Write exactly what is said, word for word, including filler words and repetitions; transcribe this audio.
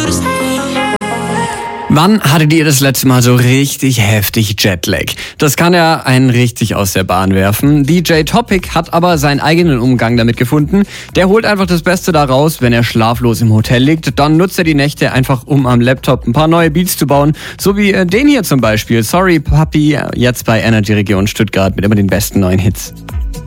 Wann hattet ihr das letzte Mal so richtig heftig Jetlag? Das kann ja einen richtig aus der Bahn werfen. D J Topic hat aber seinen eigenen Umgang damit gefunden. Der holt einfach das Beste da raus, wenn er schlaflos im Hotel liegt. Dann nutzt er die Nächte einfach, um am Laptop ein paar neue Beats zu bauen. So wie den hier zum Beispiel. Sorry Papi, jetzt bei Energy Region Stuttgart mit immer den besten neuen Hits.